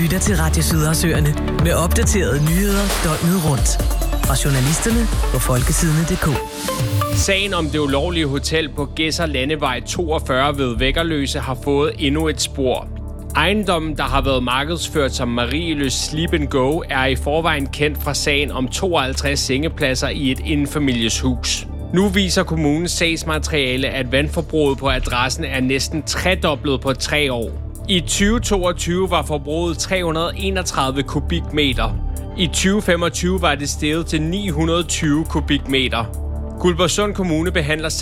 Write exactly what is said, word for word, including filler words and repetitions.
lytter til Radio Sydersøerne med opdaterede nyheder døgnet rundt. Fra journalisterne på folkesidene punktum d k. Sagen om det ulovlige hotel på Gedser Landevej toogfyrre ved Væggerløse har fået endnu et spor. Ejendommen, der har været markedsført som Marieløs Sleep and Go, er i forvejen kendt fra sagen om tooghalvtreds sengepladser i et enfamilieshus. Nu viser kommunens sagsmateriale, at vandforbruget på adressen er næsten tredoblet på tre år. I tyve toogtyve var forbruget tre hundrede og enogtredive kubikmeter. I tyve femogtyve var det steget til ni hundrede og tyve kubikmeter. Guldborgsund Kommune behandler